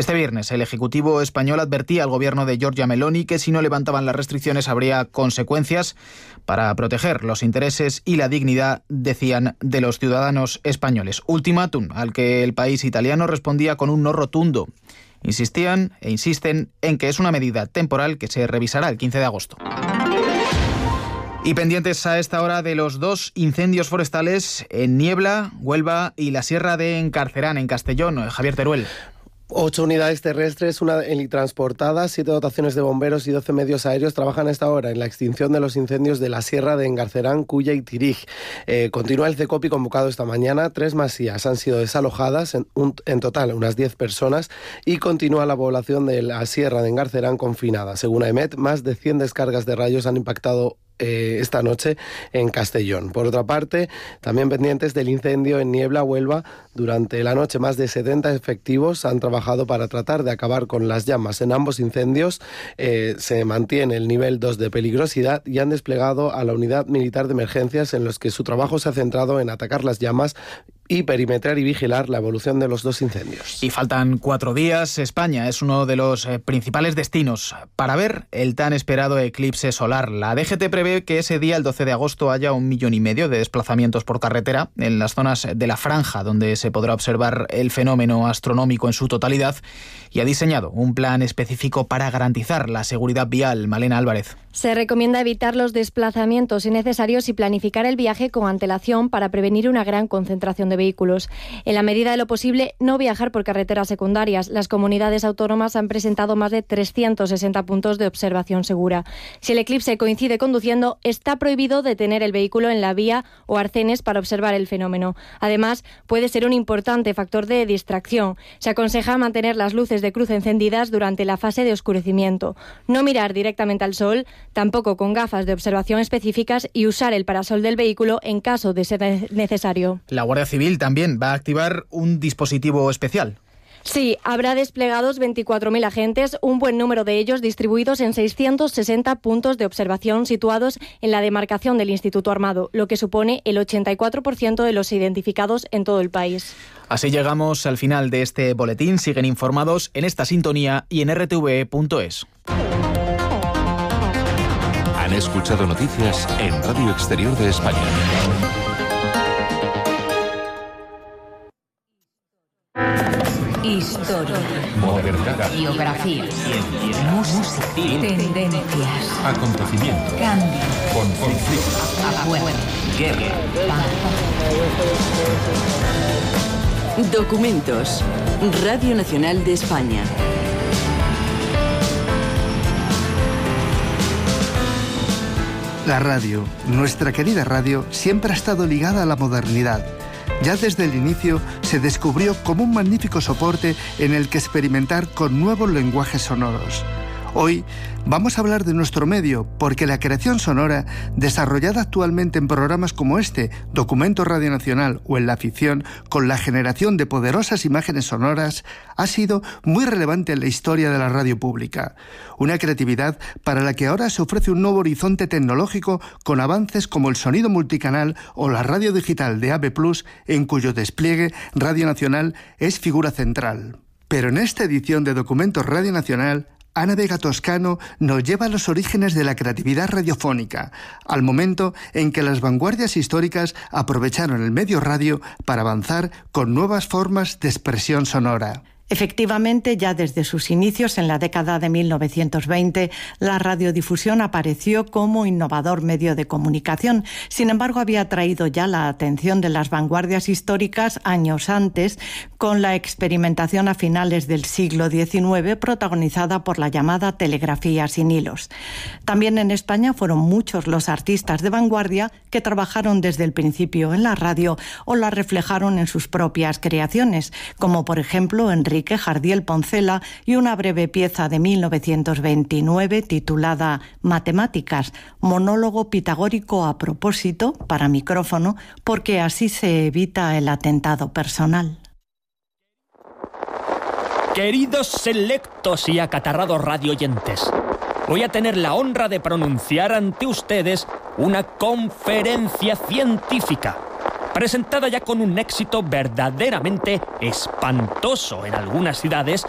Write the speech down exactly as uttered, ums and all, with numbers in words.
Este viernes el Ejecutivo español advertía al gobierno de Giorgia Meloni que si no levantaban las restricciones habría consecuencias para proteger los intereses y la dignidad, decían, de los ciudadanos españoles. Ultimátum al que el país italiano respondía con un no rotundo. Insistían e insisten en que es una medida temporal que se revisará el quince de agosto. Y pendientes a esta hora de los dos incendios forestales en Niebla, Huelva y la Sierra de Encarcerán, en Castellón. Javier Teruel. Ocho unidades terrestres, una helitransportada, siete dotaciones de bomberos y doce medios aéreos trabajan a esta hora en la extinción de los incendios de la Sierra de Engarcerán, Culla y Tirig. Eh, continúa el CECOPI convocado esta mañana. Tres masías han sido desalojadas, en, un, en total unas diez personas, y continúa la población de la Sierra de Engarcerán confinada. Según AEMET, más de cien descargas de rayos han impactado esta noche en Castellón. Por otra parte, también pendientes del incendio en Niebla, Huelva. Durante la noche más de setenta efectivos han trabajado para tratar de acabar con las llamas. En ambos incendios eh, se mantiene el nivel dos de peligrosidad y han desplegado a la unidad militar de emergencias, en los que su trabajo se ha centrado en atacar las llamas y perimetrar y vigilar la evolución de los dos incendios. Y faltan cuatro días. España es uno de los eh, principales destinos para ver el tan esperado eclipse solar. La D G T prevé que ese día, el doce de agosto, haya un millón y medio de desplazamientos por carretera en las zonas de la franja donde se podrá observar el fenómeno astronómico en su totalidad, y ha diseñado un plan específico para garantizar la seguridad vial. Malena Álvarez. Se recomienda evitar los desplazamientos innecesarios y planificar el viaje con antelación para prevenir una gran concentración de vehículos. En la medida de lo posible, no viajar por carreteras secundarias. Las comunidades autónomas han presentado más de trescientos sesenta puntos de observación segura. Si el eclipse coincide conduciendo, está prohibido detener el vehículo en la vía o arcenes para observar el fenómeno. Además, puede ser un importante factor de distracción. Se aconseja mantener las luces de cruz encendidas durante la fase de oscurecimiento. No mirar directamente al sol, tampoco con gafas de observación específicas, y usar el parasol del vehículo en caso de ser necesario. La Guardia Civil también va a activar un dispositivo especial. Sí, habrá desplegados veinticuatro mil agentes, un buen número de ellos distribuidos en seiscientos sesenta puntos de observación situados en la demarcación del Instituto Armado, lo que supone el ochenta y cuatro por ciento de los identificados en todo el país. Así llegamos al final de este boletín. Siguen informados en esta sintonía y en r t v punto es. Han escuchado noticias en Radio Exterior de España. Historia, modernidad, biografía, ciencia, música, tendencias, acontecimientos, cambio, conflicto, acuerdo, guerra, paz. Documentos. Radio Nacional de España. La radio, nuestra querida radio, siempre ha estado ligada a la modernidad. Ya desde el inicio se descubrió como un magnífico soporte en el que experimentar con nuevos lenguajes sonoros. Hoy vamos a hablar de nuestro medio, porque la creación sonora, desarrollada actualmente en programas como este, Documento Radio Nacional, o en la ficción, con la generación de poderosas imágenes sonoras, ha sido muy relevante en la historia de la radio pública. Una creatividad para la que ahora se ofrece un nuevo horizonte tecnológico con avances como el sonido multicanal o la radio digital de A B plus, en cuyo despliegue Radio Nacional es figura central. Pero en esta edición de Documento Radio Nacional, Ana Vega Toscano nos lleva a los orígenes de la creatividad radiofónica, al momento en que las vanguardias históricas aprovecharon el medio radio para avanzar con nuevas formas de expresión sonora. Efectivamente, ya desde sus inicios en la década de mil novecientos veinte, la radiodifusión apareció como innovador medio de comunicación. Sin embargo, había atraído ya la atención de las vanguardias históricas años antes, con la experimentación a finales del siglo diecinueve, protagonizada por la llamada telegrafía sin hilos. También en España fueron muchos los artistas de vanguardia que trabajaron desde el principio en la radio o la reflejaron en sus propias creaciones, como por ejemplo Enrique Jardiel Poncela y una breve pieza de mil novecientos veintinueve titulada Matemáticas, monólogo pitagórico a propósito para micrófono, porque así se evita el atentado personal. Queridos selectos y acatarrados radioyentes, voy a tener la honra de pronunciar ante ustedes una conferencia científica, presentada ya con un éxito verdaderamente espantoso en algunas ciudades